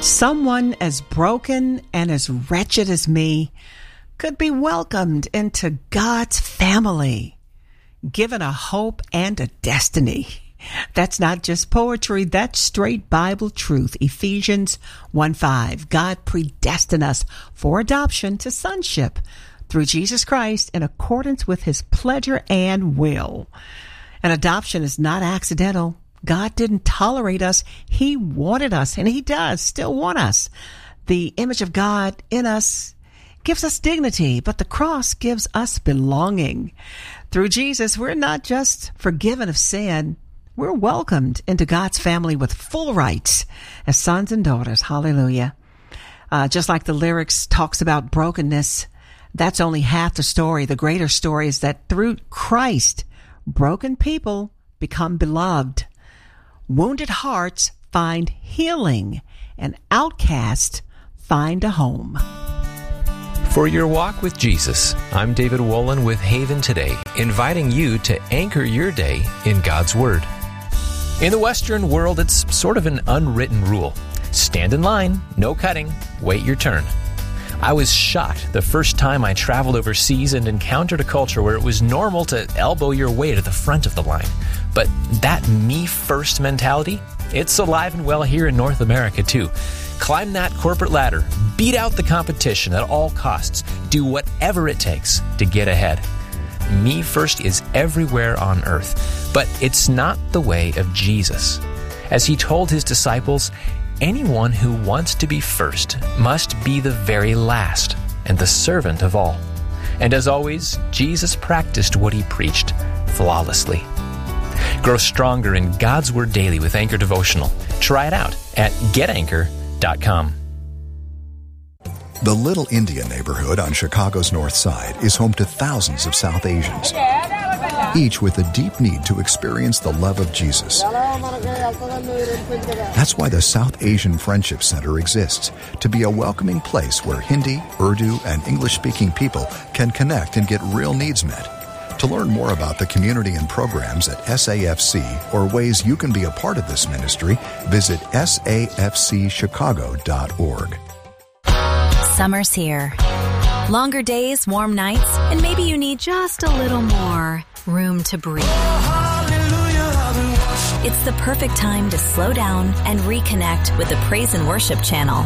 Someone as broken and as wretched as me could be welcomed into God's family, given a hope and a destiny. That's not just poetry, that's straight Bible truth. Ephesians 1:5. God predestined us for adoption to sonship through Jesus Christ in accordance with his pleasure and will. And adoption is not accidental. God didn't tolerate us. He wanted us, and he does still want us. The image of God in us gives us dignity, but the cross gives us belonging. Through Jesus, we're not just forgiven of sin. We're welcomed into God's family with full rights as sons and daughters. Hallelujah. Just like the lyrics talks about brokenness, that's only half the story. The greater story is that through Christ, broken people become beloved. Wounded hearts find healing, and outcasts find a home. For your walk with Jesus, I'm David Wolin with Haven Today, inviting you to anchor your day in God's Word. In the Western world, it's sort of an unwritten rule. Stand in line, no cutting, wait your turn. I was shocked the first time I traveled overseas and encountered a culture where it was normal to elbow your way to the front of the line. But that me-first mentality, it's alive and well here in North America too. Climb that corporate ladder, beat out the competition at all costs, do whatever it takes to get ahead. Me first is everywhere on earth, but it's not the way of Jesus. As he told his disciples, anyone who wants to be first must be the very last and the servant of all. And as always, Jesus practiced what he preached flawlessly. Grow stronger in God's Word daily with Anchor Devotional. Try it out at getanchor.com. The Little India neighborhood on Chicago's North Side is home to thousands of South Asians, each with a deep need to experience the love of Jesus. That's why the South Asian Friendship Center exists, to be a welcoming place where Hindi, Urdu, and English-speaking people can connect and get real needs met. To learn more about the community and programs at SAFC or ways you can be a part of this ministry, visit safcchicago.org. Summer's here. Longer days, warm nights, and maybe you need just a little more room to breathe. It's the perfect time to slow down and reconnect with the Praise and Worship channel.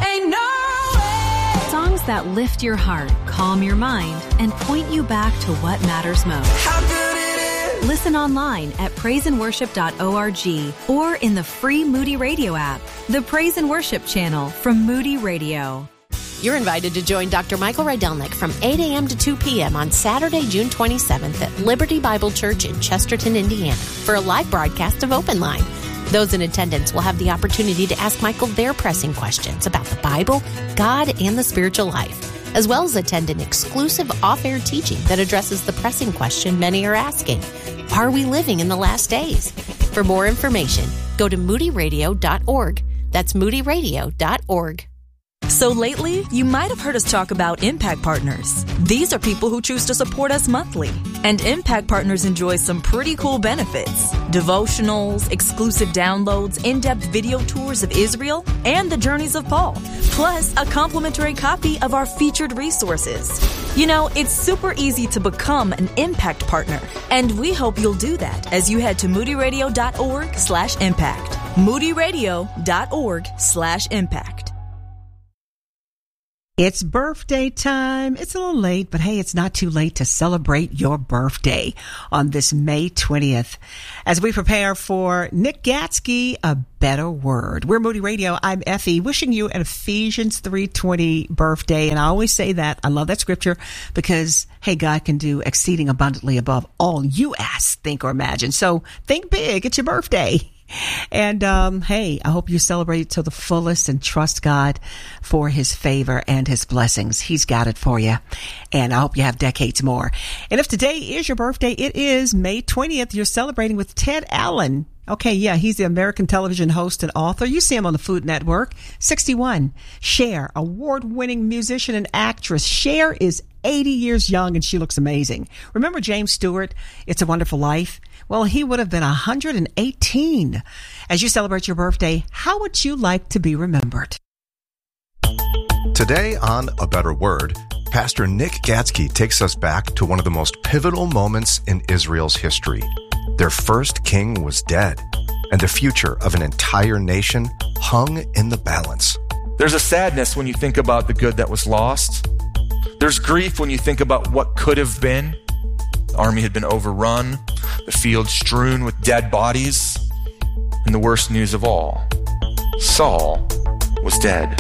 Songs that lift your heart, calm your mind, and point you back to what matters most. Listen online at praiseandworship.org or in the free Moody Radio app. The Praise and Worship channel from Moody Radio. You're invited to join Dr. Michael Rydelnik from 8 a.m. to 2 p.m. on Saturday, June 27th at Liberty Bible Church in Chesterton, Indiana, for a live broadcast of Open Line. Those in attendance will have the opportunity to ask Michael their pressing questions about the Bible, God, and the spiritual life, as well as attend an exclusive off-air teaching that addresses the pressing question many are asking: are we living in the last days? For more information, go to moodyradio.org. That's moodyradio.org. So lately, you might have heard us talk about Impact Partners. These are people who choose to support us monthly. And Impact Partners enjoy some pretty cool benefits: devotionals, exclusive downloads, in-depth video tours of Israel, and the journeys of Paul, plus a complimentary copy of our featured resources. You know, it's super easy to become an Impact Partner, and we hope you'll do that as you head to moodyradio.org/impact. moodyradio.org/impact. It's birthday time. It's a little late, but hey, it's not too late to celebrate your birthday on this May 20th. As we prepare for Nick Gatsky, A Better Word. We're Moody Radio. I'm Effie, wishing you an Ephesians 3:20 birthday. And I always say that. I love that scripture because, hey, God can do exceeding abundantly above all you ask, think, or imagine. So think big. It's your birthday. And, hey, I hope you celebrate to the fullest and trust God for his favor and his blessings. He's got it for you. And I hope you have decades more. And if today is your birthday, it is May 20th. You're celebrating with Ted Allen. Okay, yeah, he's the American television host and author. You see him on the Food Network. 61. Cher, award-winning musician and actress. Cher is 80 years young and she looks amazing. Remember James Stewart, It's a Wonderful Life? Well, he would have been 118. As you celebrate your birthday, how would you like to be remembered? Today on A Better Word, Pastor Nick Gatzke takes us back to one of the most pivotal moments in Israel's history. Their first king was dead, and the future of an entire nation hung in the balance. There's a sadness when you think about the good that was lost. There's grief when you think about what could have been. The army had been overrun, the field strewn with dead bodies, and the worst news of all, Saul was dead.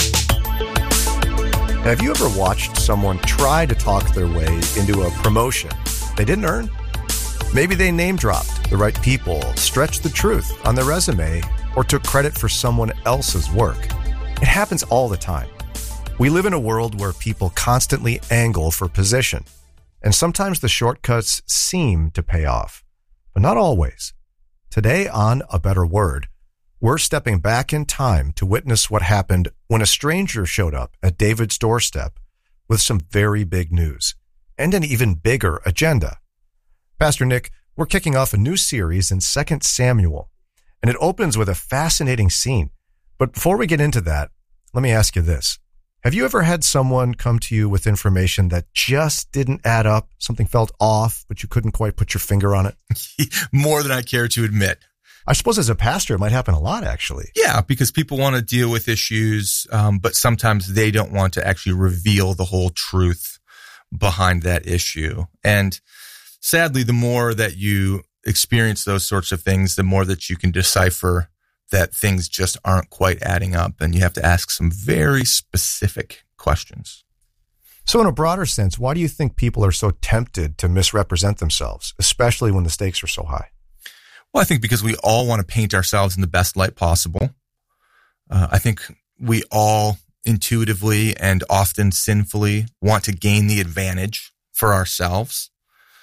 Have you ever watched someone try to talk their way into a promotion they didn't earn? Maybe they name-dropped the right people, stretched the truth on their resume, or took credit for someone else's work. It happens all the time. We live in a world where people constantly angle for position, and sometimes the shortcuts seem to pay off, but not always. Today on A Better Word, we're stepping back in time to witness what happened when a stranger showed up at David's doorstep with some very big news and an even bigger agenda. Pastor Nick, we're kicking off a new series in 2 Samuel, and it opens with a fascinating scene. But before we get into that, let me ask you this. Have you ever had someone come to you with information that just didn't add up, something felt off, but you couldn't quite put your finger on it? More than I care to admit. I suppose as a pastor, it might happen a lot, actually. Yeah, because people want to deal with issues, but sometimes they don't want to actually reveal the whole truth behind that issue. And sadly, the more that you experience those sorts of things, the more that you can decipher that things just aren't quite adding up, and you have to ask some very specific questions. So in a broader sense, why do you think people are so tempted to misrepresent themselves, especially when the stakes are so high? Well, I think because we all want to paint ourselves in the best light possible. I think we all intuitively and often sinfully want to gain the advantage for ourselves.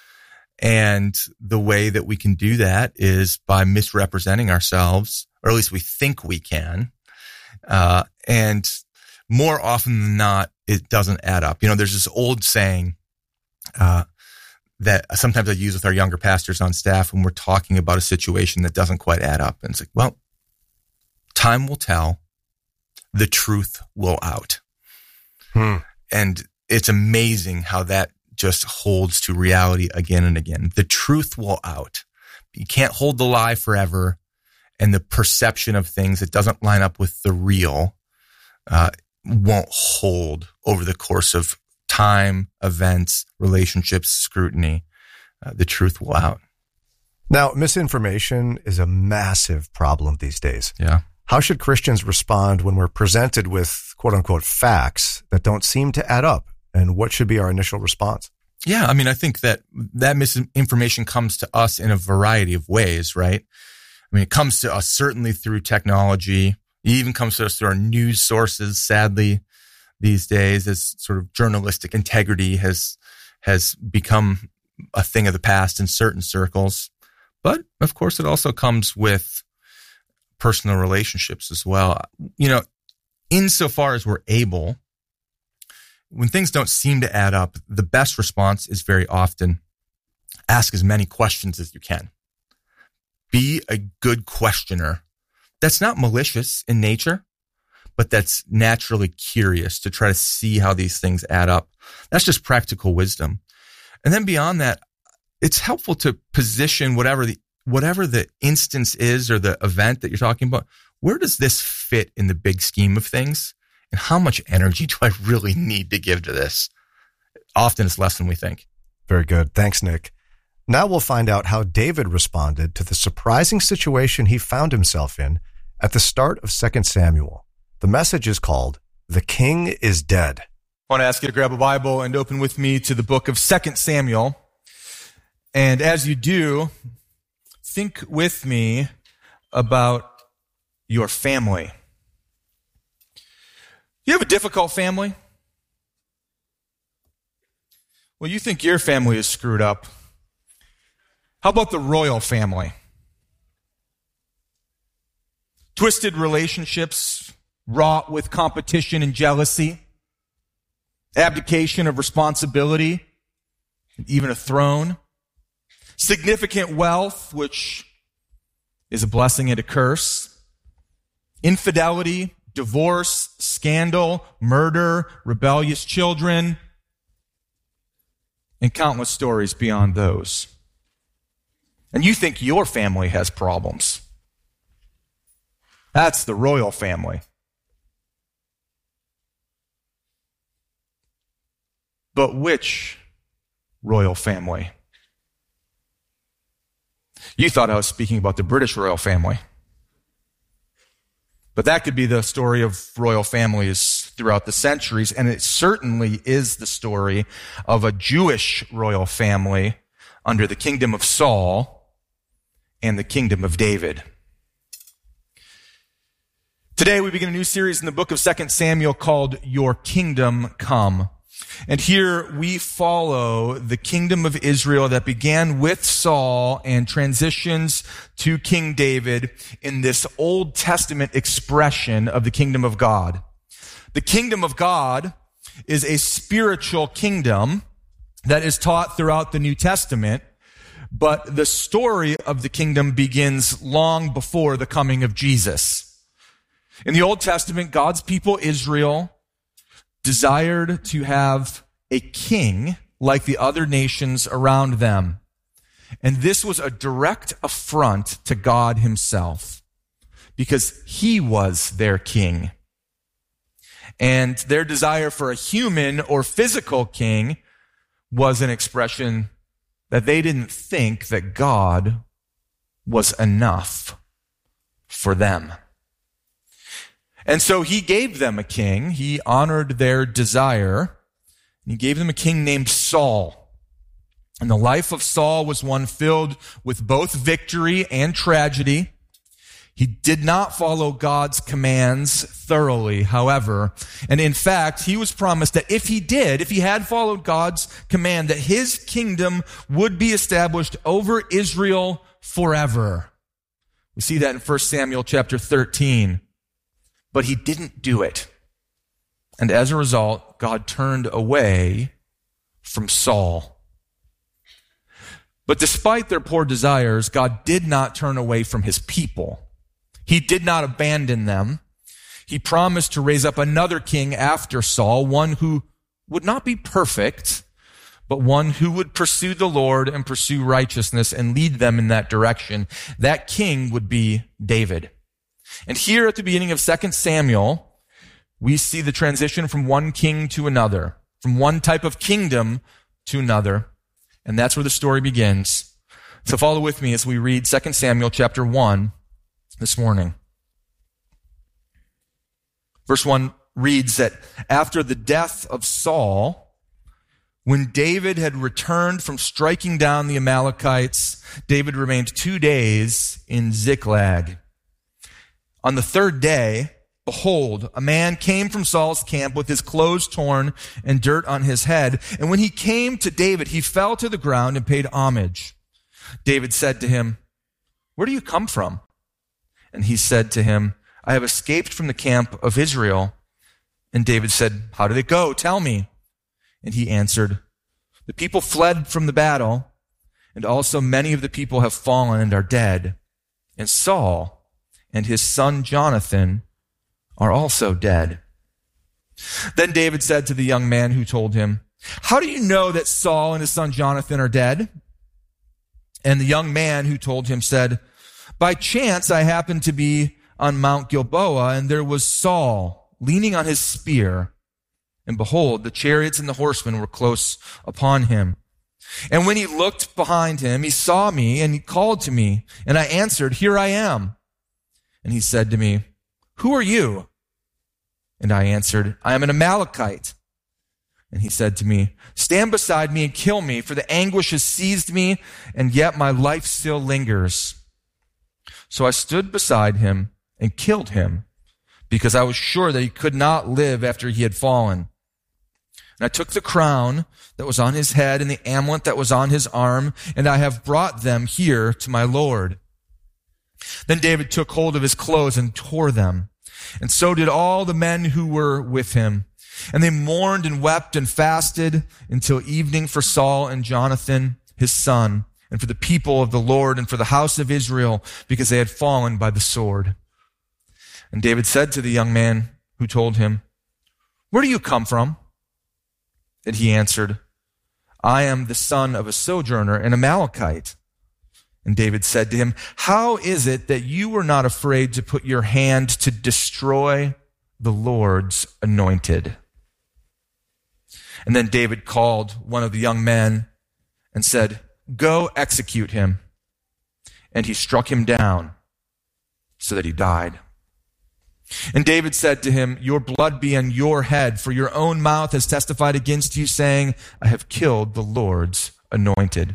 And the way that we can do that is by misrepresenting ourselves, or at least we think we can. And more often than not, it doesn't add up. You know, there's this old saying that sometimes I use with our younger pastors on staff when we're talking about a situation that doesn't quite add up. And it's like, well, time will tell, the truth will out. And it's amazing how that just holds to reality again and again. The truth will out. You can't hold the lie forever, and the perception of things that doesn't line up with the real won't hold over the course of time, events, relationships, scrutiny. The truth will out. Now, misinformation is a massive problem these days. Yeah. How should Christians respond when we're presented with quote-unquote facts that don't seem to add up? And what should be our initial response? Yeah, I mean, I think that misinformation comes to us in a variety of ways, right? I mean, it comes to us certainly through technology. It even comes to us through our news sources, sadly, these days, as sort of journalistic integrity has become a thing of the past in certain circles. But, of course, it also comes with personal relationships as well. You know, insofar as we're able, when things don't seem to add up, the best response is very often ask as many questions as you can. Be a good questioner. That's not malicious in nature, but that's naturally curious to try to see how these things add up. That's just practical wisdom. And then beyond that, it's helpful to position whatever the instance is or the event that you're talking about. Where does this fit in the big scheme of things? And how much energy do I really need to give to this? Often it's less than we think. Very good. Thanks, Nick. Now we'll find out how David responded to the surprising situation he found himself in at the start of 2 Samuel. The message is called, The King is Dead. I want to ask you to grab a Bible and open with me to the book of 2 Samuel. And as you do, think with me about your family. You have a difficult family? Well, you think your family is screwed up. How about the royal family? Twisted relationships, wrought with competition and jealousy, abdication of responsibility, and even a throne, significant wealth, which is a blessing and a curse, infidelity, divorce, scandal, murder, rebellious children, and countless stories beyond those. And you think your family has problems. That's the royal family. But which royal family? You thought I was speaking about the British royal family. But that could be the story of royal families throughout the centuries, and it certainly is the story of a Jewish royal family under the kingdom of Saul and the kingdom of David. Today we begin a new series in the book of 2 Samuel called Your Kingdom Come. And here we follow the kingdom of Israel that began with Saul and transitions to King David in this Old Testament expression of the kingdom of God. The kingdom of God is a spiritual kingdom that is taught throughout the New Testament, but the story of the kingdom begins long before the coming of Jesus. In the Old Testament, God's people, Israel, desired to have a king like the other nations around them. And this was a direct affront to God himself, because he was their king. And their desire for a human or physical king was an expression that they didn't think that God was enough for them. And so he gave them a king. He honored their desire. And he gave them a king named Saul. And the life of Saul was one filled with both victory and tragedy. He did not follow God's commands thoroughly, however. And in fact, he was promised that if he had followed God's command, that his kingdom would be established over Israel forever. We see that in 1 Samuel chapter 13. But he didn't do it. And as a result, God turned away from Saul. But despite their poor desires, God did not turn away from his people. He did not abandon them. He promised to raise up another king after Saul, one who would not be perfect, but one who would pursue the Lord and pursue righteousness and lead them in that direction. That king would be David. And here at the beginning of 2 Samuel, we see the transition from one king to another, from one type of kingdom to another. And that's where the story begins. So follow with me as we read 2 Samuel chapter 1 this morning. Verse 1 reads that after the death of Saul, when David had returned from striking down the Amalekites, David remained 2 days in Ziklag. On the third day, behold, a man came from Saul's camp with his clothes torn and dirt on his head. And when he came to David, he fell to the ground and paid homage. David said to him, "Where do you come from?" And he said to him, "I have escaped from the camp of Israel." And David said, "How did it go? Tell me." And he answered, "The people fled from the battle, and also many of the people have fallen and are dead. And Saul and his son Jonathan are also dead." Then David said to the young man who told him, "How do you know that Saul and his son Jonathan are dead?" And the young man who told him said, "By chance I happened to be on Mount Gilboa, and there was Saul leaning on his spear. And behold, the chariots and the horsemen were close upon him. And when he looked behind him, he saw me, and he called to me, and I answered, 'Here I am.' And he said to me, 'Who are you?' And I answered, 'I am an Amalekite.' And he said to me, 'Stand beside me and kill me, for the anguish has seized me, and yet my life still lingers.' So I stood beside him and killed him, because I was sure that he could not live after he had fallen. And I took the crown that was on his head and the amulet that was on his arm, and I have brought them here to my Lord." Then David took hold of his clothes and tore them, and so did all the men who were with him. And they mourned and wept and fasted until evening for Saul and Jonathan, his son, and for the people of the Lord and for the house of Israel, because they had fallen by the sword. And David said to the young man who told him, "Where do you come from?" And he answered, "I am the son of a sojourner, an Amalekite." And David said to him, "How is it that you were not afraid to put your hand to destroy the Lord's anointed?" And then David called one of the young men and said, "Go execute him." And he struck him down so that he died. And David said to him, "Your blood be on your head, for your own mouth has testified against you, saying, I have killed the Lord's anointed."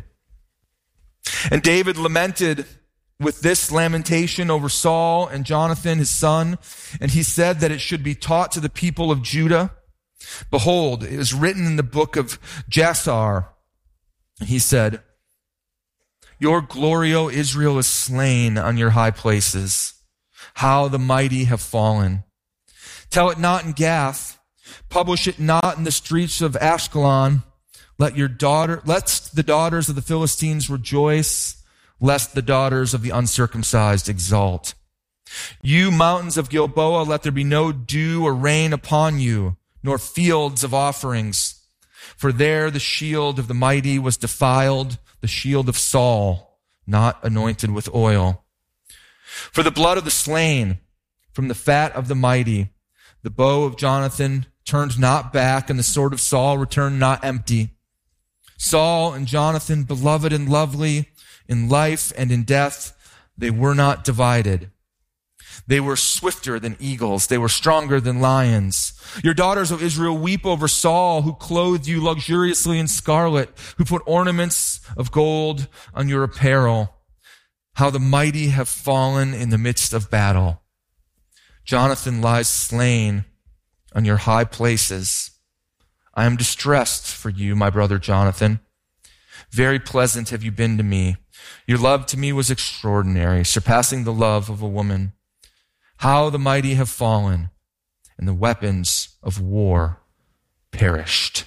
And David lamented with this lamentation over Saul and Jonathan, his son, and he said that it should be taught to the people of Judah. Behold, it was written in the book of Jasar. He said, "Your glory, O Israel, is slain on your high places. How the mighty have fallen. Tell it not in Gath. Publish it not in the streets of Ashkelon. Lest the daughters of the Philistines rejoice, lest the daughters of the uncircumcised exult. You mountains of Gilboa, let there be no dew or rain upon you, nor fields of offerings. For there the shield of the mighty was defiled, the shield of Saul, not anointed with oil. For the blood of the slain, from the fat of the mighty, the bow of Jonathan turned not back, and the sword of Saul returned not empty. Saul and Jonathan, beloved and lovely, in life and in death, they were not divided. They were swifter than eagles. They were stronger than lions. Your daughters, O Israel, weep over Saul, who clothed you luxuriously in scarlet, who put ornaments of gold on your apparel. How the mighty have fallen in the midst of battle. Jonathan lies slain on your high places. I am distressed for you, my brother Jonathan. Very pleasant have you been to me. Your love to me was extraordinary, surpassing the love of a woman. How the mighty have fallen, and the weapons of war perished.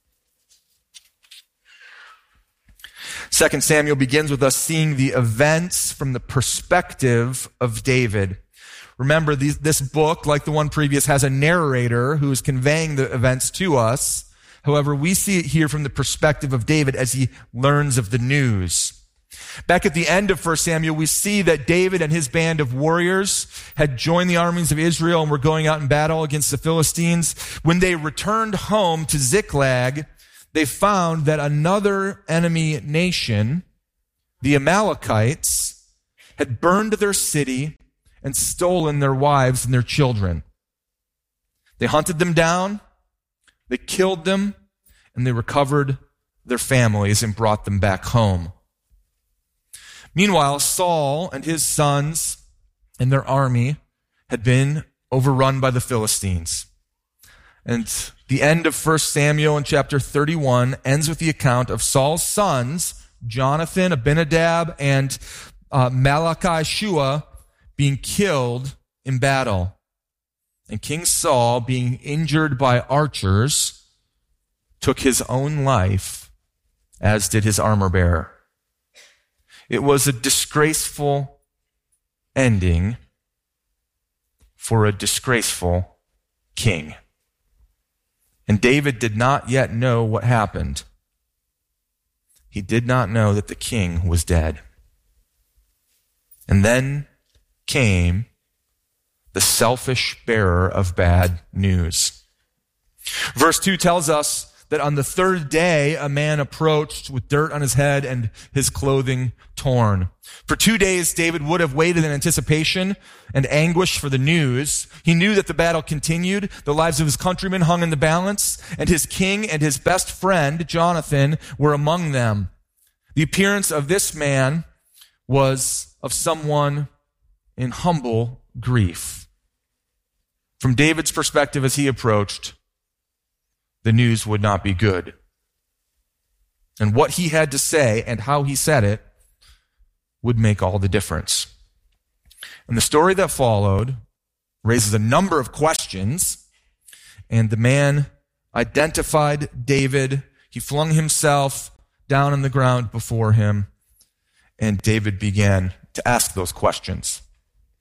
2 Samuel begins with us seeing the events from the perspective of David. Remember, this book, like the one previous, has a narrator who is conveying the events to us. However, we see it here from the perspective of David as he learns of the news. Back at the end of 1 Samuel, we see that David and his band of warriors had joined the armies of Israel and were going out in battle against the Philistines. When they returned home to Ziklag, they found that another enemy nation, the Amalekites, had burned their city and stolen their wives and their children. They hunted them down, they killed them, and they recovered their families and brought them back home. Meanwhile, Saul and his sons and their army had been overrun by the Philistines. And the end of 1 Samuel in chapter 31 ends with the account of Saul's sons, Jonathan, Abinadab, and Malchi-Shua, being killed in battle. And King Saul, being injured by archers, took his own life, as did his armor bearer. It was a disgraceful ending for a disgraceful king. And David did not yet know what happened. He did not know that the king was dead. And then came the selfish bearer of bad news. Verse 2 tells us that on the third day, a man approached with dirt on his head and his clothing torn. For 2 days, David would have waited in anticipation and anguish for the news. He knew that the battle continued. The lives of his countrymen hung in the balance, and his king and his best friend, Jonathan, were among them. The appearance of this man was of someone in humble grief. From David's perspective as he approached, the news would not be good. And what he had to say and how he said it would make all the difference. And the story that followed raises a number of questions, and the man identified David. He flung himself down on the ground before him, and David began to ask those questions.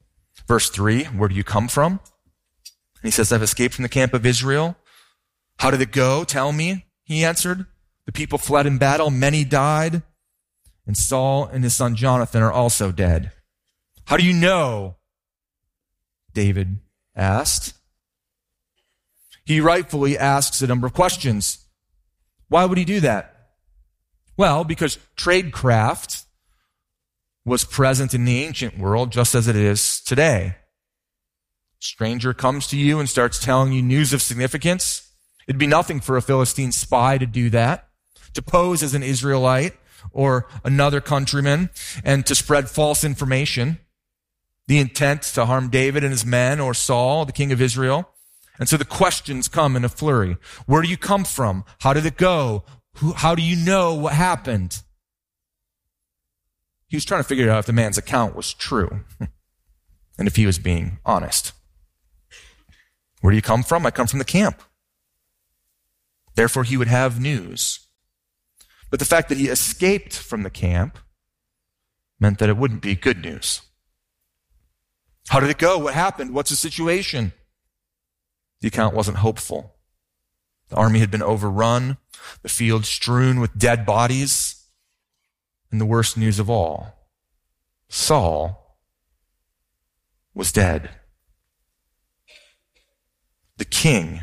Verse 3, where do you come from? And he says, I've escaped from the camp of Israel. How did it go? Tell me, he answered. The people fled in battle. Many died. And Saul and his son Jonathan are also dead. How do you know? David asked. He rightfully asks a number of questions. Why would he do that? Well, because tradecraft was present in the ancient world just as it is today. Stranger comes to you and starts telling you news of significance. It'd be nothing for a Philistine spy to do that, to pose as an Israelite or another countryman and to spread false information. The intent to harm David and his men or Saul, the king of Israel. And so the questions come in a flurry. Where do you come from? How did it go? How do you know what happened? He was trying to figure out if the man's account was true and if he was being honest. Where do you come from? I come from the camp. Therefore, he would have news. But the fact that he escaped from the camp meant that it wouldn't be good news. How did it go? What happened? What's the situation? The account wasn't hopeful. The army had been overrun, the field strewn with dead bodies, and the worst news of all, Saul was dead. The king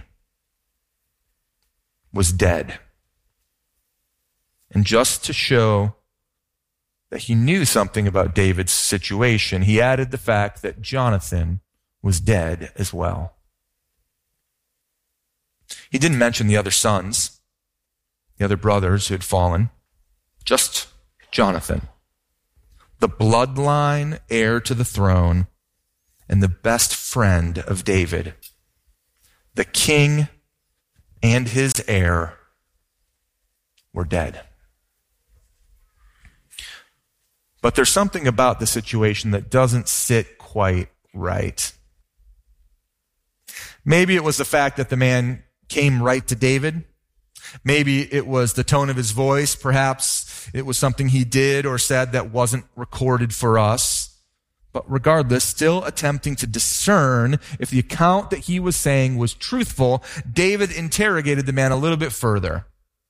was dead. And just to show that he knew something about David's situation, he added the fact that Jonathan was dead as well. He didn't mention the other sons, the other brothers who had fallen, just Jonathan, the bloodline heir to the throne and the best friend of David. The king and his heir were dead. But there's something about the situation that doesn't sit quite right. Maybe it was the fact that the man came right to David. Maybe it was the tone of his voice. Perhaps it was something he did or said that wasn't recorded for us. But regardless, still attempting to discern if the account that he was saying was truthful, David interrogated the man a little bit further.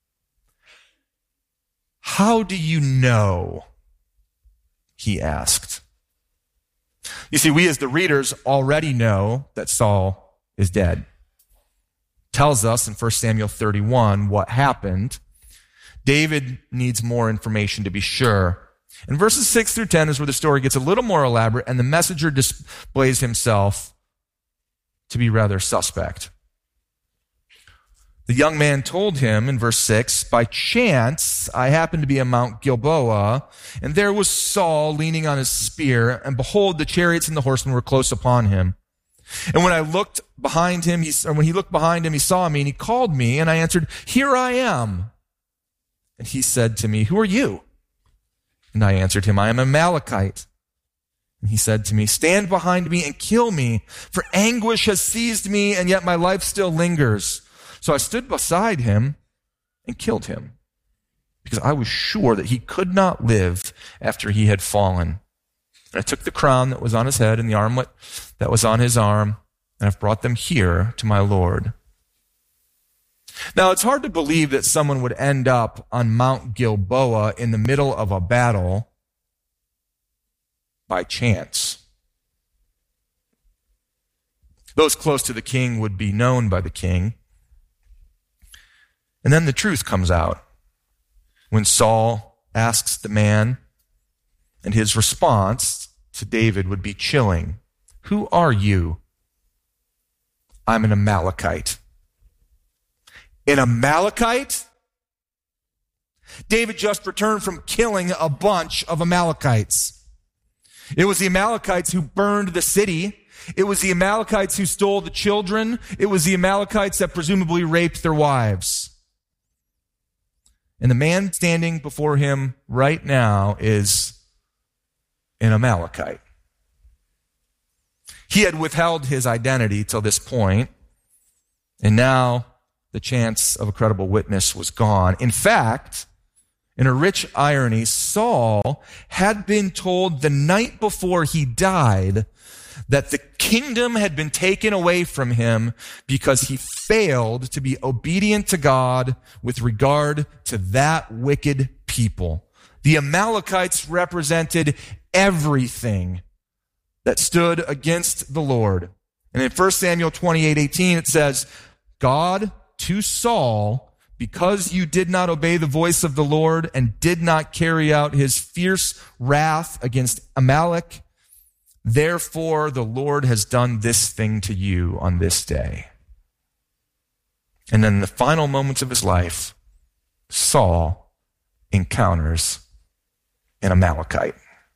How do you know? He asked. You see, we as the readers already know that Saul is dead. Tells us in 1 Samuel 31 what happened. David needs more information to be sure. And verses 6 through 10 is where the story gets a little more elaborate, and the messenger displays himself to be rather suspect. The young man told him in verse 6, by chance I happened to be at Mount Gilboa, and there was Saul leaning on his spear, and behold, the chariots and the horsemen were close upon him. And when I looked behind him, when he looked behind him, he saw me, and he called me, and I answered, here I am. And he said to me, who are you? And I answered him, I am an Amalekite. And he said to me, stand behind me and kill me, for anguish has seized me, and yet my life still lingers. So I stood beside him and killed him, because I was sure that he could not live after he had fallen. And I took the crown that was on his head and the armlet that was on his arm, and I've brought them here to my Lord. Now, it's hard to believe that someone would end up on Mount Gilboa in the middle of a battle by chance. Those close to the king would be known by the king. And then the truth comes out when Saul asks the man, and his response to David would be chilling. Who are you? I'm an Amalekite. An Amalekite? David just returned from killing a bunch of Amalekites. It was the Amalekites who burned the city. It was the Amalekites who stole the children. It was the Amalekites that presumably raped their wives. And the man standing before him right now is an Amalekite. He had withheld his identity till this point, and now the chance of a credible witness was gone. In fact, In a rich irony, Saul had been told the night before he died that the kingdom had been taken away from him because he failed to be obedient to God with regard to that wicked people. The Amalekites represented everything that stood against the Lord. And in 1 Samuel 28:18, it says, God to Saul, because you did not obey the voice of the Lord and did not carry out his fierce wrath against Amalek, therefore the Lord has done this thing to you on this day. And then in the final moments of his life, Saul encounters an Amalekite.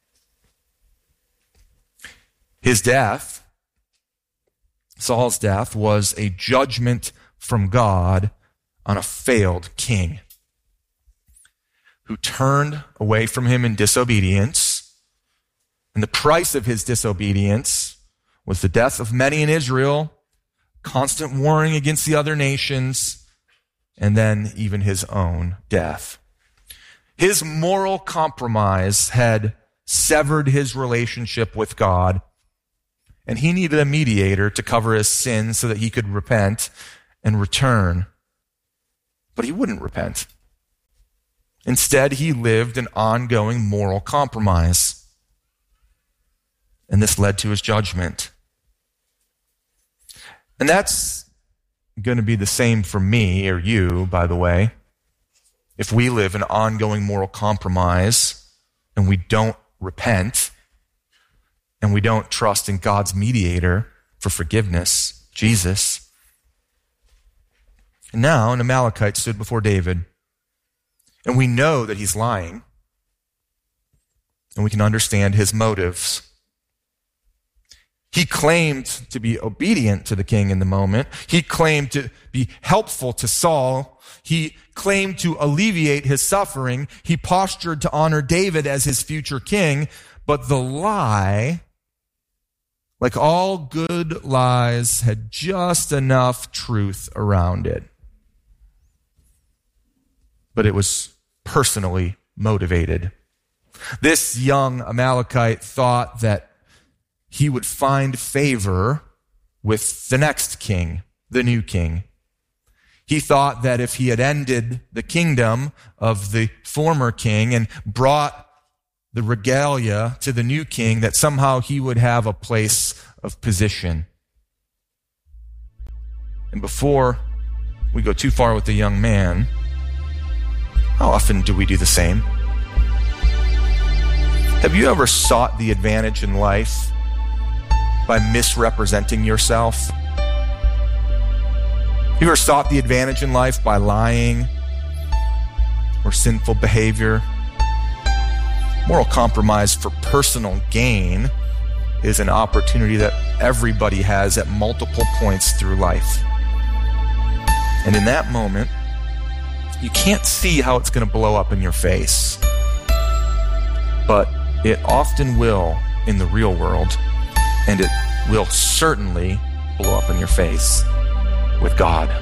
His death, Saul's death, was a judgment from God on a failed king who turned away from him in disobedience. And the price of his disobedience was the death of many in Israel, constant warring against the other nations, and then even his own death. His moral compromise had severed his relationship with God, and he needed a mediator to cover his sins so that he could repent and return. But he wouldn't repent. Instead, he lived an ongoing moral compromise. And this led to his judgment. And that's going to be the same for me or you, by the way. If we live an ongoing moral compromise and we don't repent and we don't trust in God's mediator for forgiveness, Jesus. And now an Amalekite stood before David, and we know that he's lying, and we can understand his motives. He claimed to be obedient to the king in the moment. He claimed to be helpful to Saul. He claimed to alleviate his suffering. He postured to honor David as his future king. But the lie, like all good lies, had just enough truth around it. But it was personally motivated. This young Amalekite thought that he would find favor with the next king, the new king. He thought that if he had ended the kingdom of the former king and brought the regalia to the new king, that somehow he would have a place of position. And before we go too far with the young man, how often do we do the same? Have you ever sought the advantage in life by misrepresenting yourself? Have you ever sought the advantage in life by lying or sinful behavior? Moral compromise for personal gain is an opportunity that everybody has at multiple points through life. And in that moment, you can't see how it's going to blow up in your face. But it often will in the real world, and it will certainly blow up in your face with God.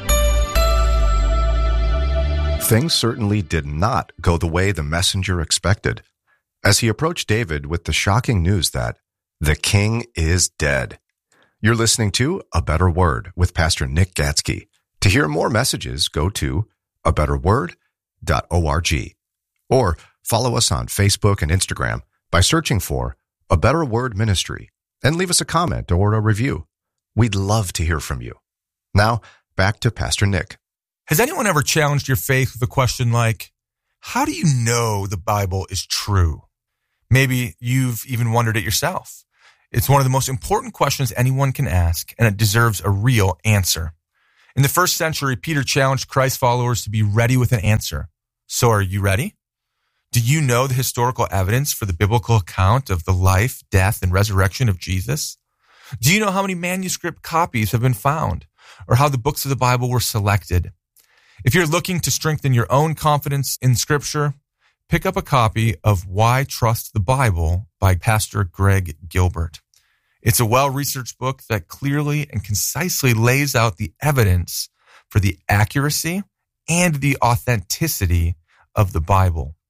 Things certainly did not go the way the messenger expected, as he approached David with the shocking news that the king is dead. You're listening to A Better Word with Pastor Nick Gatsky. To hear more messages, go to abetterword.org or follow us on Facebook and Instagram by searching for A Better Word Ministry and leave us a comment or a review. We'd love to hear from you. Now, back to Pastor Nick. Has anyone ever challenged your faith with a question like, how do you know the Bible is true? Maybe you've even wondered it yourself. It's one of the most important questions anyone can ask, and it deserves a real answer. In the first century, Peter challenged Christ's followers to be ready with an answer. So are you ready? Do you know the historical evidence for the biblical account of the life, death, and resurrection of Jesus? Do you know how many manuscript copies have been found, or how the books of the Bible were selected? If you're looking to strengthen your own confidence in Scripture, pick up a copy of Why Trust the Bible by Pastor Greg Gilbert. It's a well-researched book that clearly and concisely lays out the evidence for the accuracy and the authenticity of the Bible.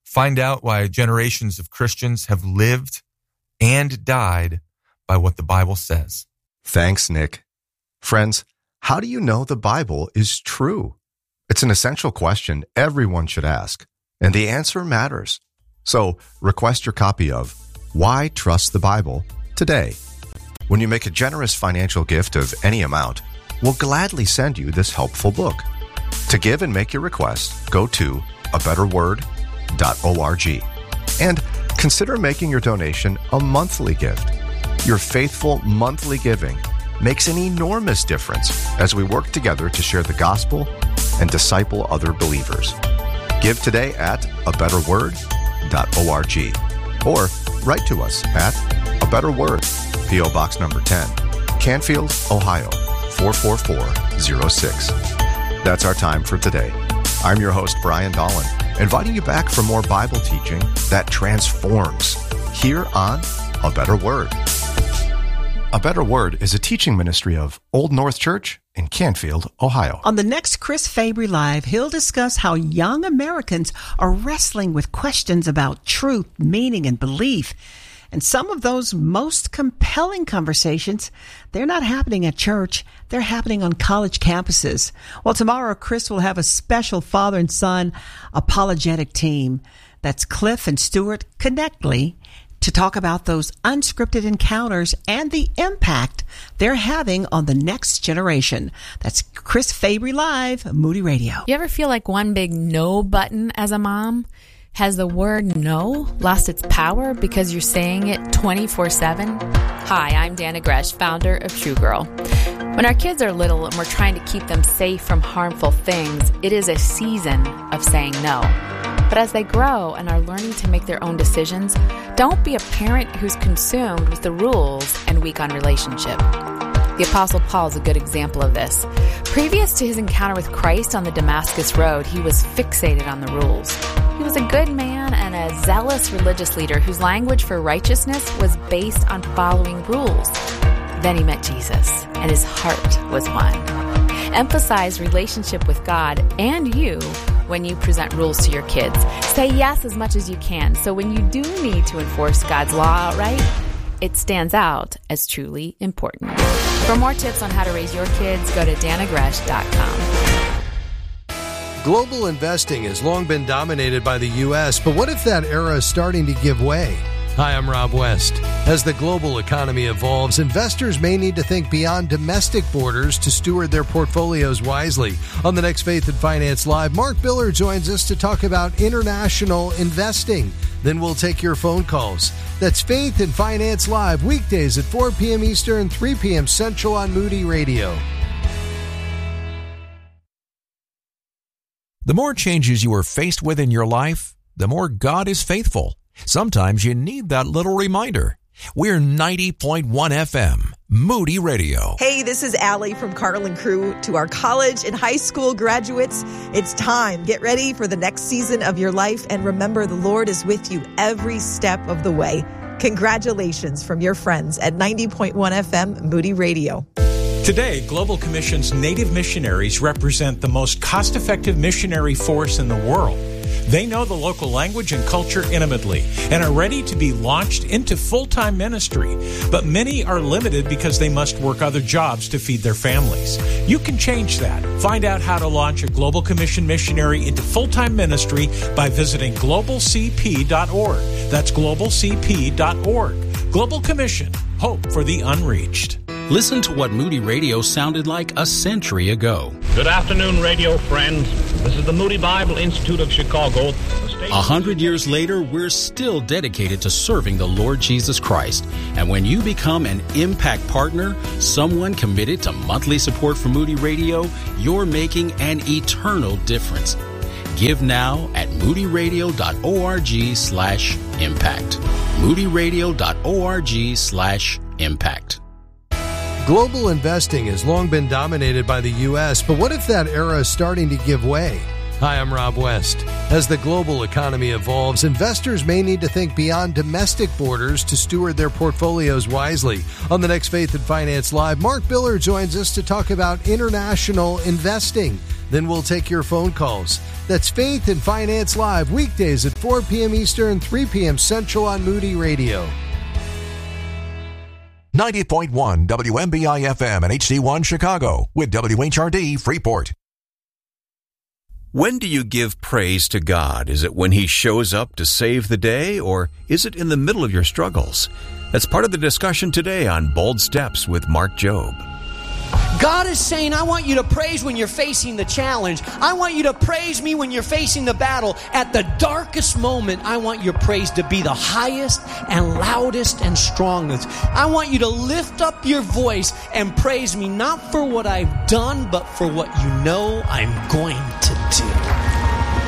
Find out why generations of Christians have lived and died by what the Bible says. Thanks, Nick. Friends, how do you know the Bible is true? It's an essential question everyone should ask, and the answer matters. So request your copy of Why Trust the Bible today. When you make a generous financial gift of any amount, we'll gladly send you this helpful book. To give and make your request, go to abetterword.org and consider making your donation a monthly gift. Your faithful monthly giving makes an enormous difference as we work together to share the gospel and disciple other believers. Give today at abetterword.org or write to us at A Better Word, P.O. Box number 10, Canfield, Ohio, 44406. That's our time for today. I'm your host, Brian Dolan, inviting you back for more Bible teaching that transforms here on A Better Word. A Better Word is a teaching ministry of Old North Church in Canfield, Ohio. On the next Chris Fabry Live, he'll discuss how young Americans are wrestling with questions about truth, meaning, and belief. And some of those most compelling conversations, they're not happening at church. They're happening on college campuses. Well, tomorrow, Chris will have a special father and son apologetic team. That's Cliff and Stuart Connectly, to talk about those unscripted encounters and the impact they're having on the next generation. That's Chris Fabry Live, Moody Radio. You ever feel like one big no button as a mom? Has the word no lost its power because you're saying it 24/7? Hi, I'm Dana Gresh, founder of True Girl. When our kids are little and we're trying to keep them safe from harmful things, it is a season of saying no. But as they grow and are learning to make their own decisions, don't be a parent who's consumed with the rules and weak on relationship. The Apostle Paul is a good example of this. Previous to his encounter with Christ on the Damascus Road, he was fixated on the rules. He was a good man and a zealous religious leader whose language for righteousness was based on following rules. Then he met Jesus, and his heart was won. Emphasize relationship with God and you when you present rules to your kids. Say yes as much as you can, so when you do need to enforce God's law outright, it stands out as truly important. For more tips on how to raise your kids, go to danagresh.com. Global investing has long been dominated by the U.S., but what if that era is starting to give way? Hi, I'm Rob West. As the global economy evolves, investors may need to think beyond domestic borders to steward their portfolios wisely. On the next Faith and Finance Live, Mark Biller joins us to talk about international investing. Then we'll take your phone calls. That's Faith and Finance Live, weekdays at 4 p.m. Eastern, 3 p.m. Central on Moody Radio. The more changes you are faced with in your life, the more God is faithful. Sometimes you need that little reminder. We're 90.1 FM, Moody Radio. Hey, this is Allie from Carl and Crew. To our college and high school graduates, it's time. Get ready for the next season of your life, and remember, the Lord is with you every step of the way. Congratulations from your friends at 90.1 FM, Moody Radio. Today, Global Commission's Native missionaries represent the most cost-effective missionary force in the world. They know the local language and culture intimately and are ready to be launched into full-time ministry. But many are limited because they must work other jobs to feed their families. You can change that. Find out how to launch a Global Commission missionary into full-time ministry by visiting globalcp.org. That's globalcp.org. Global Commission, hope for the unreached. Listen to what Moody Radio sounded like a century ago. Good afternoon, radio friends. This is the Moody Bible Institute of Chicago. 100 years later, we're still dedicated to serving the Lord Jesus Christ. And when you become an Impact Partner, someone committed to monthly support for Moody Radio, you're making an eternal difference. Give now at moodyradio.org/impact. moodyradio.org/impact. Global investing has long been dominated by the U.S., but what if that era is starting to give way? Hi, I'm Rob West. As the global economy evolves, investors may need to think beyond domestic borders to steward their portfolios wisely. On the next Faith and Finance Live, Mark Biller joins us to talk about international investing. Then we'll take your phone calls. That's Faith and Finance Live, weekdays at 4 p.m. Eastern, 3 p.m. Central on Moody Radio. 90.1 WMBI FM and HD1 Chicago with WHRD Freeport. When do you give praise to God? Is it when He shows up to save the day, or is it in the middle of your struggles? That's part of the discussion today on Bold Steps with Mark Jobe. God is saying, I want you to praise when you're facing the challenge. I want you to praise me when you're facing the battle. At the darkest moment, I want your praise to be the highest and loudest and strongest. I want you to lift up your voice and praise me, not for what I've done, but for what you know I'm going to do.